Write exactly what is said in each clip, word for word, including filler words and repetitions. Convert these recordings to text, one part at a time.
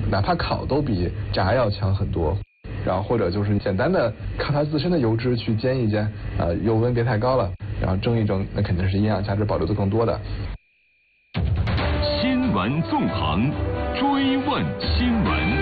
哪怕烤都比炸要强很多。然后或者就是简单的靠它自身的油脂去煎一煎，呃，油温别太高了，然后蒸一蒸，那肯定是营养价值保留的更多的。 新闻纵横，追问新闻。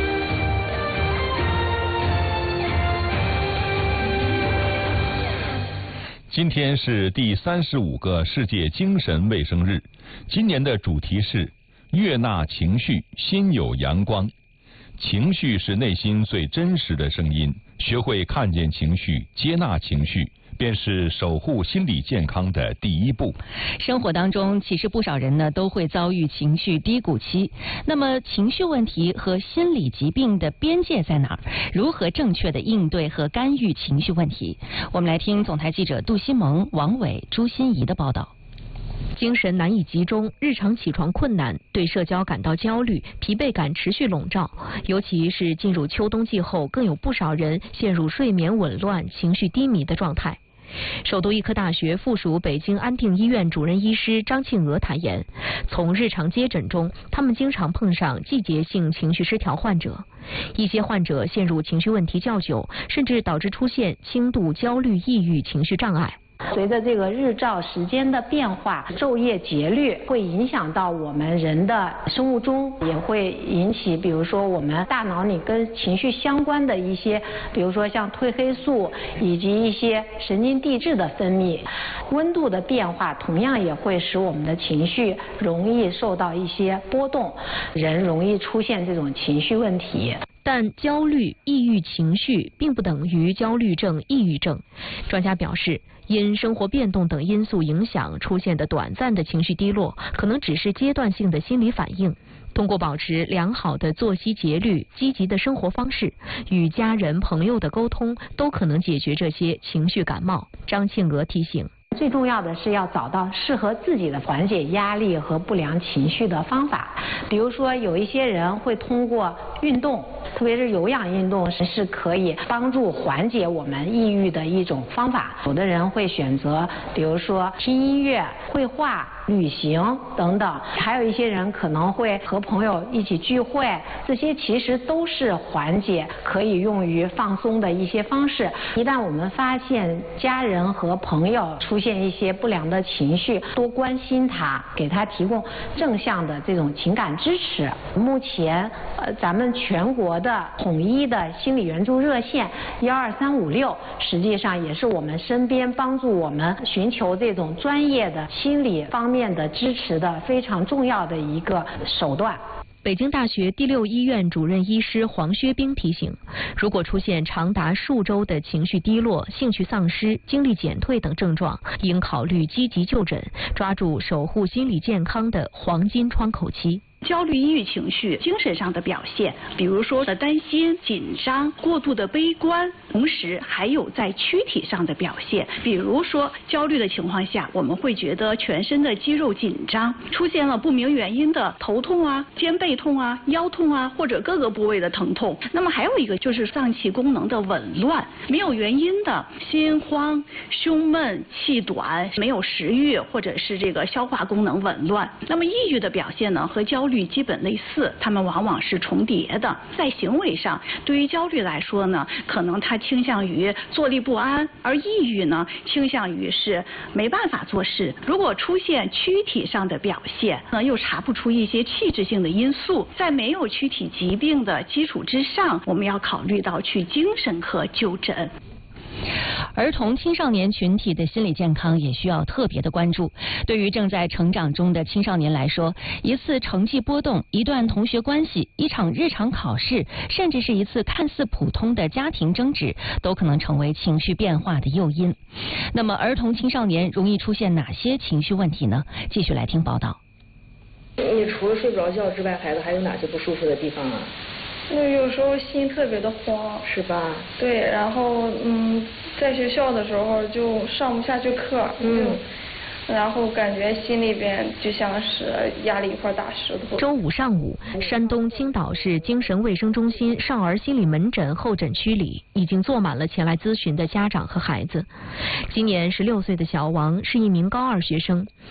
今天是第三十五个世界精神卫生日，今年的主题是悦纳情绪，心有阳光。情绪是内心最真实的声音，学会看见情绪，接纳情绪，便是守护心理健康的第一步。 生活当中，其实不少人呢都会遭遇情绪低谷期。那么，情绪问题和心理疾病的边界在哪儿？如何正确的应对和干预情绪问题？我们来听总台记者杜新萌、王伟、朱欣怡的报道。 精神难以集中，日常起床困难，对社交感到焦虑，疲惫感持续笼罩。尤其是进入秋冬季后，更有不少人陷入睡眠紊乱、情绪低迷的状态。首都医科大学附属北京安定医院主任医师张庆娥坦言，从日常接诊中，他们经常碰上季节性情绪失调患者。一些患者陷入情绪问题较久，甚至导致出现轻度焦虑、抑郁情绪障碍。 随着这个日照时间的变化，昼夜节律会影响到我们人的生物钟，也会引起比如说我们大脑里跟情绪相关的一些，比如说像褪黑素以及一些神经递质的分泌。温度的变化同样也会使我们的情绪容易受到一些波动，人容易出现这种情绪问题。 但焦虑、抑郁情绪并不等于焦虑症、抑郁症。专家表示，因生活变动等因素影响出现的短暂的情绪低落，可能只是阶段性的心理反应。通过保持良好的作息节律、积极的生活方式，与家人朋友的沟通，都可能解决这些情绪感冒。张庆娥提醒， 最重要的是要找到适合自己的缓解压力和不良情绪的方法。比如说，有一些人会通过运动，特别是有氧运动是可以帮助缓解我们抑郁的一种方法。有的人会选择，比如说听音乐、绘画、旅行等等，还有一些人可能会和朋友一起聚会，这些其实都是缓解可以用于放松的一些方式。一旦我们发现家人和朋友出现一些不良的情绪，多关心他，给他提供正向的这种情感支持。目前呃咱们全国的统一的心理援助热线一二三五六，实际上也是我们身边帮助我们寻求这种专业的心理方面的支持的非常重要的一个手段。 北京大学第六医院主任医师黄薛冰提醒，如果出现长达数周的情绪低落、兴趣丧失、精力减退等症状，应考虑积极就诊，抓住守护心理健康的黄金窗口期。 焦虑、抑郁情绪精神上的表现，比如说的担心、紧张、过度的悲观，同时还有在躯体上的表现，比如说焦虑的情况下，我们会觉得全身的肌肉紧张，出现了不明原因的头痛啊、肩背痛啊、腰痛啊，或者各个部位的疼痛。那么还有一个就是脏器功能的紊乱，没有原因的心慌、胸闷、气短、没有食欲，或者是这个消化功能紊乱。那么抑郁的表现呢，和焦虑基本类似，它们往往是重叠的。在行为上，对于焦虑来说呢，可能它倾向于坐立不安，而抑郁呢，倾向于是没办法做事。如果出现躯体上的表现，呢又查不出一些器质性的因素，在没有躯体疾病的基础之上，我们要考虑到去精神科就诊。 儿童青少年群体的心理健康也需要特别的关注。对于正在成长中的青少年来说，一次成绩波动、一段同学关系、一场日常考试，甚至是一次看似普通的家庭争执，都可能成为情绪变化的诱因。那么，儿童青少年容易出现哪些情绪问题呢？继续来听报道。 你除了睡不着觉之外，孩子还有哪些不舒服的地方啊？ 就有时候心特别的慌， 是吧？ 对，然后嗯，在学校的时候就上不下去课，嗯，然后感觉心里边就像是压了一块大石头。 周五上午，山东青岛市精神卫生中心少儿心理门诊候诊区里已经坐满了前来咨询的家长和孩子。今年十六岁的小王是一名高二学生。